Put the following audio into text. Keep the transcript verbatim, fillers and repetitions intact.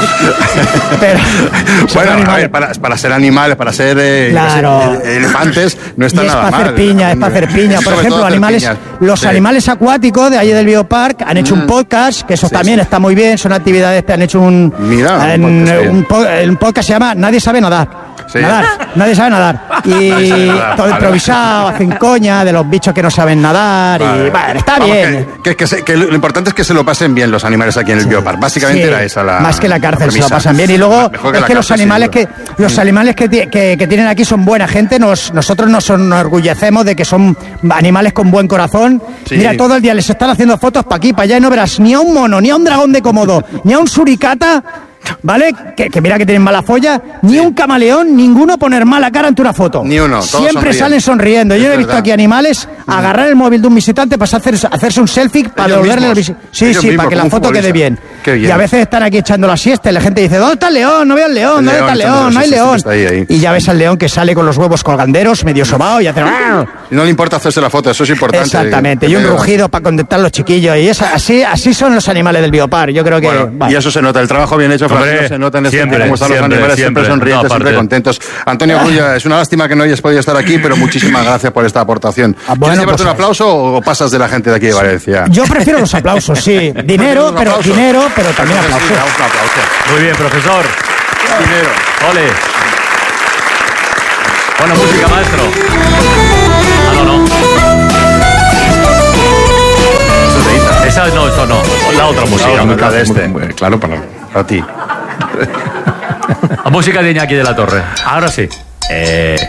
pero bueno, a ver, para, para ser animales, para ser eh, claro. eh, elefantes, no está y nada es para mal. hacer piña, es para hacer piña. Por ejemplo, animales, piñas. los sí. animales acuáticos de allí del Biopark han hecho mm. un podcast, que eso sí, también sí. está muy bien, son actividades que han hecho un, Mira, en, un, podcast, un, po, un podcast se llama Nadie sabe nadar. Sí. Nadar, nadie sabe nadar. Y sabe nadar. Todo improvisado, hacen coña de los bichos que no saben nadar. Vale. Y bueno, está Vamos, bien. Que, que, que, se, que lo importante es que se lo pasen bien los animales aquí en el sí. Biopark. Básicamente sí. era esa la. Más que la cárcel, la se lo pasan bien. Y luego que es que cárcel, los animales, que, los animales que, que, que tienen aquí son buena gente. Nos, nosotros nos enorgullecemos de que son animales con buen corazón. Sí. Mira, todo el día les están haciendo fotos para aquí, para allá y no verás ni a un mono, ni a un dragón de Komodo, ni a un suricata. ¿Vale? Que, que mira que tienen mala folla. Ni sí. un camaleón, ninguno poner mala cara ante una foto. Ni uno. Siempre sonríen. salen sonriendo. Es Yo he visto verdad. aquí animales mm. agarrar el móvil de un visitante para hacer, hacerse un selfie para Ellos devolverle el visitante. Sí, Ellos sí, mismos, para que la foto quede bien. bien. Y a veces están aquí echando la siesta y la gente dice, ¿dónde está el león? No veo el león, ¿dónde está el león? No hay león. Ahí, ahí. Y ya ves al león que sale con los huevos colganderos, medio sobao y hace... Y no le importa hacerse la foto, eso es importante. Exactamente. Y un rugido para contentar a los chiquillos. Y es así, así son los animales del Biopark. Yo creo que... Bueno, vale. Y eso se nota, el trabajo bien hecho, Francisco, se nota en este siempre, cómo están los siempre, animales, siempre, siempre sonrientes, no, siempre contentos. Antonio Grulla, es una lástima que no hayas podido estar aquí, pero muchísimas gracias por esta aportación. Ah, bueno, ¿Quieres llevarte pues, un aplauso o pasas de la gente de aquí de Valencia? Yo prefiero los aplausos, sí. Dinero, pero dinero, pero también aplausos. Un aplauso. Muy bien, profesor. Dinero. Ole. Buena música, maestro. Ah, no, no. Esa no, eso no. La otra música. La música de este. Claro, para, para ti. La música de Iñaki de la Torre. Ahora sí. Eh...